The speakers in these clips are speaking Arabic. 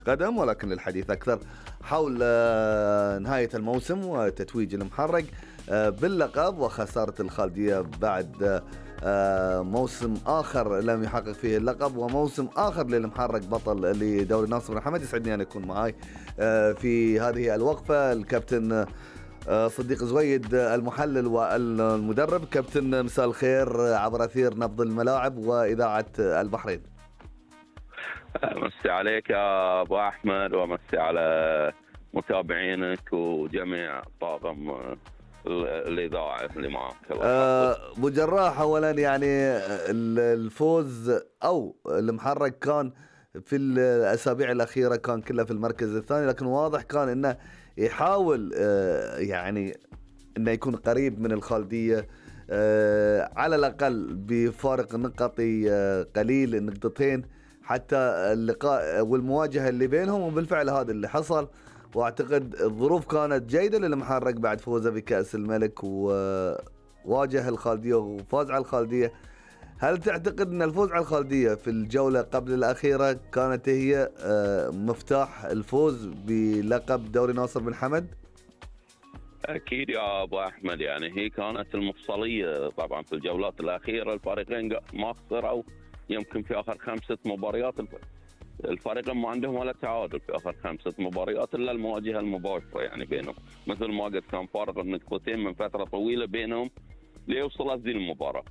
قدم، ولكن للحديث أكثر حول نهاية الموسم وتتويج المحرق باللقب وخسارة الخالدية بعد موسم آخر لم يحقق فيه اللقب، وموسم آخر للمحرق بطل لدوري ناصر بن حمد. يسعدني أن يكون معي في هذه الوقفة الكابتن صديق زويد، المحلل والمدرب. كابتن، مساء الخير عبر أثير نبض الملاعب وإذاعة البحرين. مسي عليك يا أبو أحمد، ومسي على متابعينك وجميع طاقم الإذاعة اللي معك. أبو جراح، أولا يعني الفوز أو المحرق كان في الأسابيع الأخيرة كان كله في المركز الثاني، لكن واضح كان إنه يحاول يعني إنه يكون قريب من الخالدية على الأقل بفارق نقطي قليل، نقطتين حتى اللقاء والمواجهة اللي بينهم، وبالفعل هذا اللي حصل. واعتقد الظروف كانت جيدة للمحرق بعد فوزه بكأس الملك وواجه الخالدية وفاز على الخالدية. هل تعتقد ان الفوز على الخالدية في الجولة قبل الأخيرة كانت هي مفتاح الفوز بلقب دوري ناصر بن حمد؟ أكيد يا أبو أحمد، يعني هي كانت المفصلية طبعا في الجولات الأخيرة. الفريقين ما خسروا يمكن في آخر 5 مباريات. الفريقين ما عندهم ولا تعادل في آخر 5 مباريات إلا المواجهة المباشرة يعني بينهم، مثل ما قلت كان فارق النقطتين من فترة طويلة بينهم ليوصل هذه المباراة.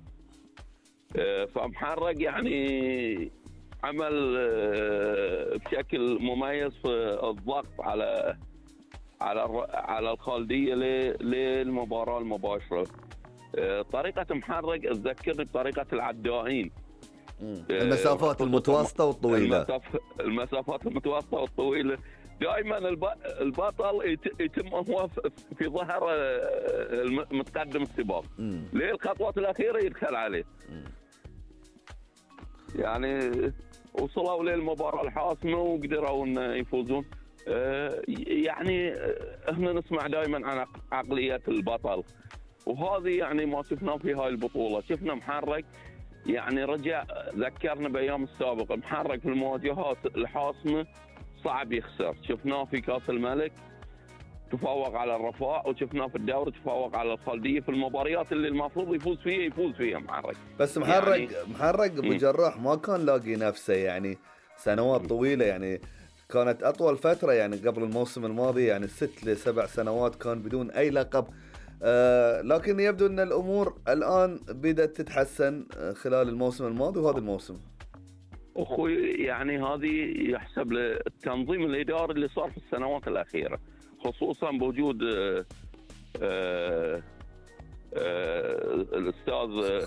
فمحرق يعني عمل بشكل مميز في الضغط على الخالدية للمباراة المباشرة. طريقة محرق تذكرني بطريقة العدائين، المسافات المتوسطة والطويلة. المسافات المتوسطة والطويلة دائما البطل يتم هو في ظهر متقدم السباق، ليه الخطوات الأخيرة يدخل عليه. يعني وصلوا للمباراة الحاسمة وقدروا أن يفوزون. يعني احنا نسمع دائما عن عقلية البطل، وهذه يعني ما شفناه في هاي البطولة. شفنا محرق يعني رجع ذكرنا بأيام السابقة، محرك في المواجهات الحاسمة صعب يخسر. شفناه في كأس الملك تفوق على الرفاع، وشفناه في الدوري تفوق على الخالدية في المباريات اللي المفروض يفوز فيها محرك. بس محرك أبو جراح ما كان لاقي نفسه يعني سنوات طويلة، يعني كانت أطول فترة يعني قبل الموسم الماضي يعني 6 ل 7 سنوات كان بدون أي لقب. لكن يبدو أن الأمور الآن بدأت تتحسن خلال الموسم الماضي وهذا الموسم. أخوي يعني هذه يحسب للتنظيم الإداري اللي صار في السنوات الأخيرة، خصوصا بوجود الأستاذ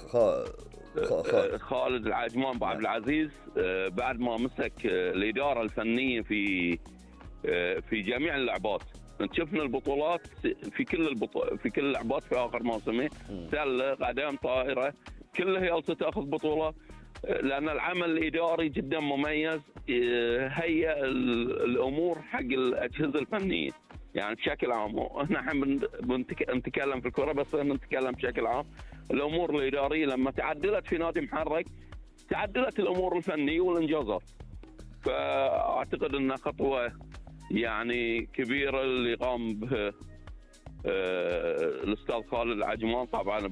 خالد العجمان أبو عبد العزيز. بعد ما مسك الإدارة الفنية في جميع اللعبات، شفنا البطولات في كل اللعبات في آخر موسمين، سلة، قدم، طائرة، كلها جالسة تأخذ بطولة، لأن العمل الإداري جدا مميز. هيئ الأمور حق الأجهزة الفنية يعني بشكل عام. احنا بنتكلم في الكرة، بس نتكلم بشكل عام. الأمور الإدارية لما تعدلت في نادي محرك تعدلت الأمور الفنية والإنجازات. فأعتقد أنها خطوة يعني كبيرة اللي قام به الأستاذ خالد العجمان، طبعا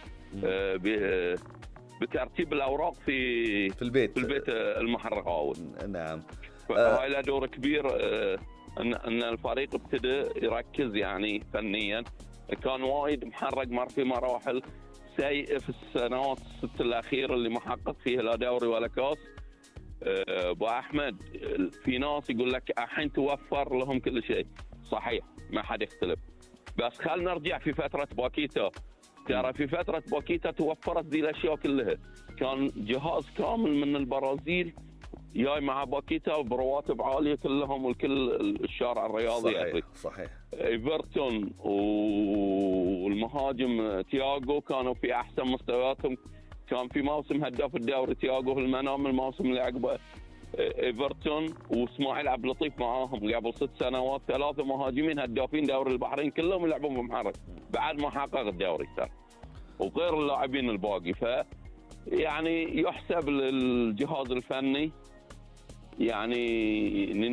بترتيب الأوراق في البيت المحرقاوي. نعم. فهاي له دور كبير، أن الفريق ابتدى يركز يعني فنيا. كان وايد محرق مر في مراحل سيئة في السنوات 6 الأخيرة اللي ما حقق فيها لا دوري ولا كاس. أبو أحمد، في ناس يقول لك الحين توفر لهم كل شيء، صحيح ما حد يختلف، بس خلنا نرجع في فترة باكيتا. ترى في فترة باكيتا توفرت ذي الأشياء كلها، كان جهاز كامل من البرازيل جاي مع باكيتا برواتب عالية كلهم، والكل الشارع الرياضي. صحيح. إيفرتون والمهاجم تياغو كانوا في أحسن مستوياتهم. كان في موسم هداف الدوري تياغو، في المنام الموسم اللي عقبه إيفرتون واسماعيل عبد اللطيف معاهم قبل 6 سنوات، 3 مهاجمين هدافين دوري البحرين كلهم يلعبون بمحرك بعد ما حقق الدوري ترى، وغير اللاعبين الباقي. يعني يحسب للجهاز الفني يعني